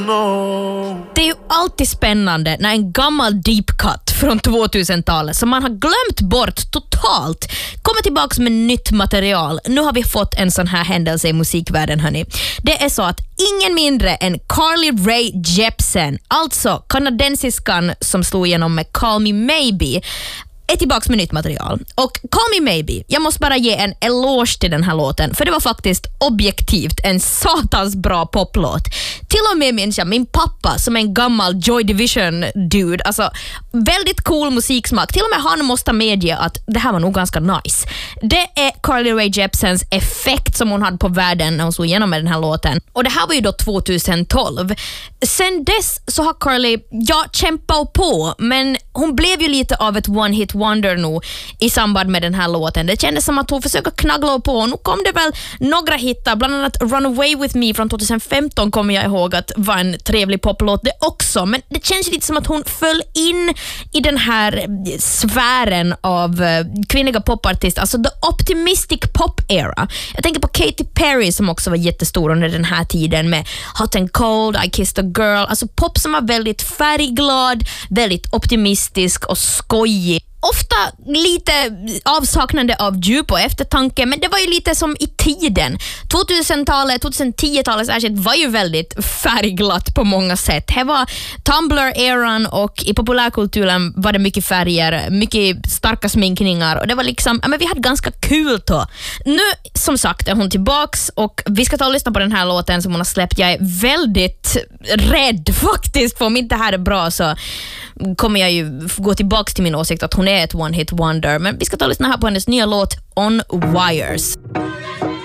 Det är ju alltid spännande när en gammal deep cut från 2000-talet som man har glömt bort totalt kommer tillbaka med nytt material. Nu har vi fått en sån här händelse i musikvärlden, hörni. Det är så att ingen mindre än Carly Rae Jepsen, alltså kanadensiskan som slog igenom med Call Me Maybe, är tillbaka med nytt material. Och Call Me Maybe, jag måste bara ge en eloge till den här låten, för det var faktiskt objektivt en satans bra poplåt. Till och med min pappa som är en gammal Joy Division-dude, alltså väldigt cool musiksmak, till och med han måste medge att det här var nog ganska nice. Det är Carly Rae Jepsens effekt som hon hade på världen när hon slog igenom med den här låten. Och det här var ju då 2012. Sen dess så har Carly, kämpat på, men hon blev ju lite av ett one-hit wonder nu i samband med den här låten. Det kändes som att hon försöker knagla på, och nu kom det väl några hittar, bland annat Run Away With Me från 2015 kommer jag ihåg att var en trevlig poplåt det också, men det känns lite som att hon föll in i den här sfären av kvinnliga popartister, alltså the optimistic pop era. Jag tänker på Katy Perry som också var jättestor under den här tiden med Hot and Cold, I Kissed a Girl, alltså pop som var väldigt färgglad, väldigt optimistisk och skojig. Ofta lite avsaknande av djup och eftertanke, men det var ju lite som i tiden. 2000-talet, 2010-talet särskilt var ju väldigt färgglatt på många sätt. Det var Tumblr-eran och i populärkulturen var det mycket färger, mycket starka sminkningar och det var liksom, men vi hade ganska kul då. Nu, som sagt, är hon tillbaks och vi ska ta och lyssna på den här låten som hon har släppt. Jag är väldigt rädd faktiskt, för om inte det här är bra så kommer jag ju gå tillbaks till min åsikt att hon är ett one-hit wonder. Men vi ska ta och lyssna här på hennes nya låt On Wires.